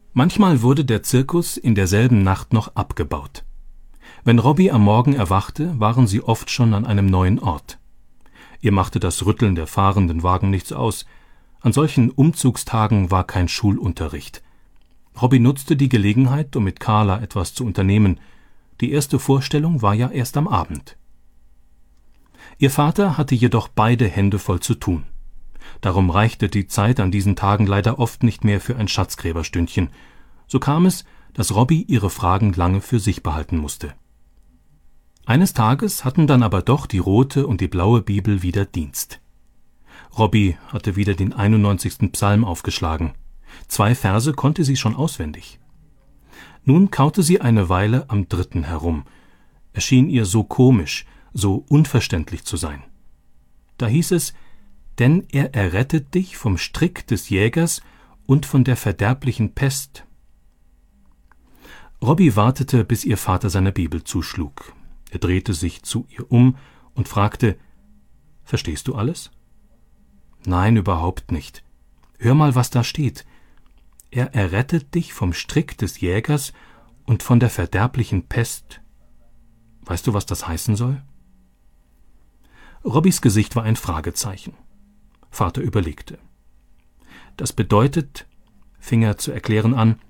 Manchmal wurde der Zirkus in derselben Nacht noch abgebaut. Wenn Robbie am Morgen erwachte, waren sie oft schon an einem neuen Ort. Ihr machte das Rütteln der fahrenden Wagen nichts aus. An solchen Umzugstagen war kein Schulunterricht. Robbie nutzte die Gelegenheit, um mit Carla etwas zu unternehmen. Die erste Vorstellung war ja erst am Abend. Ihr Vater hatte jedoch beide Hände voll zu tun. Darum reichte die Zeit an diesen Tagen leider oft nicht mehr für ein Schatzgräberstündchen. So kam es, dass Robbie ihre Fragen lange für sich behalten musste. Eines Tages hatten dann aber doch die rote und die blaue Bibel wieder Dienst. Robbie hatte wieder den 91. Psalm aufgeschlagen. 2 Verse konnte sie schon auswendig. Nun kaute sie eine Weile am 3. herum. Er schien ihr so komisch, so unverständlich zu sein. Da hieß es: »Denn er errettet dich vom Strick des Jägers und von der verderblichen Pest.« Robbie wartete, bis ihr Vater seine Bibel zuschlug. Er drehte sich zu ihr um und fragte: »Verstehst du alles?« »Nein, überhaupt nicht. Hör mal, was da steht. Er errettet dich vom Strick des Jägers und von der verderblichen Pest. Weißt du, was das heißen soll?« Robbies Gesicht war ein Fragezeichen. Vater überlegte. »Das bedeutet«, fing er zu erklären an,